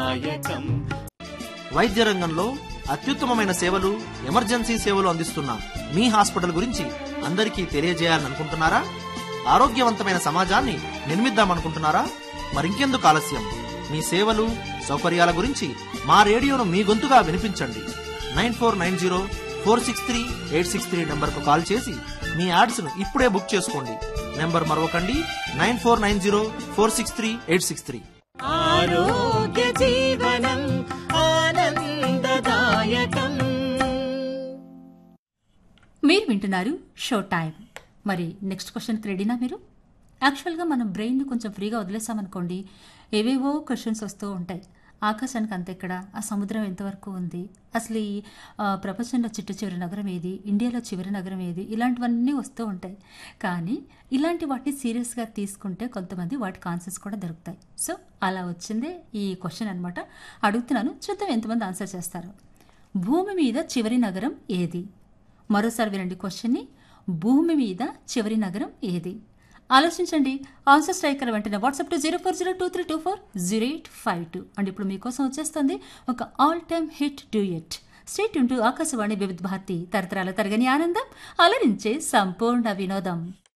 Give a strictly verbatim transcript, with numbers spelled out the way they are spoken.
ఆనందదాయకం. వైద్య రంగంలో అత్యుత్తమమైన సేవలు, ఎమర్జెన్సీ సేవలు అందిస్తున్న మీ హాస్పిటల్ గురించి అందరికీ తెలియజేయాలని అనుకుంటున్నారా? ఆరోగ్యవంతమైన సమాజాన్ని నిర్మిద్దామనుకుంటున్నారా? మరింకెందుకు ఆలస్యం? మీ సేవలు, సౌకర్యాల గురించి మా రేడియోను మీ గొంతుగా వినిపించండి. Nine four nine zero four six three eight six three నెంబర్కు కాల్ చేసి మీ యాడ్స్ ను ఇప్పుడే బుక్ చేసుకోండి. Number మరొకండి, nine four nine zero four six three eight six three. ఆరోగ్య జీవనం ఆనందదాయకం. మీరు వింటున్నారు షో టైం. మరి నెక్స్ట్ క్వశ్చన్కి రెడీనా మీరు? యాక్చువల్గా మనం బ్రెయిన్ని కొంచెం ఫ్రీగా వదిలేసామనుకోండి, ఏవేవో క్వశ్చన్స్ వస్తూ ఉంటాయి. ఆకాశానికి అంత ఎక్కడ, ఆ సముద్రం ఎంతవరకు ఉంది, అసలు ఈ ప్రపంచంలో చిట్ట చివరి నగరం ఏది, ఇండియాలో చివరి నగరం ఏది, ఇలాంటివన్నీ వస్తూ ఉంటాయి. కానీ ఇలాంటి వాటిని సీరియస్గా తీసుకుంటే కొంతమంది వాటికి ఆన్సర్స్ కూడా దొరుకుతాయి. సో అలా వచ్చిందే ఈ క్వశ్చన్ అనమాట. అడుగుతున్నాను, చూద్దాం ఎంతమంది ఆన్సర్ చేస్తారు. భూమి మీద చివరి నగరం ఏది? మరోసారి వినండి క్వశ్చన్ని. భూమి మీద చివరి నగరం ఏది? ఆలోచించండి. ఆన్సర్ స్ట్రైకర్ వెంటనే WhatsApp to zero four zero two three two four zero eight five two. And ఇప్పుడు మీకోసం వచ్చేస్తుంది ఒక ఆల్ టైమ్ హిట్ డ్యూయెట్. స్టేట్ ఉంటూ ఆకాశవాణి వివిధ భారతి, తరతరాల తరగని ఆనందం, అలరించే సంపూర్ణ వినోదం.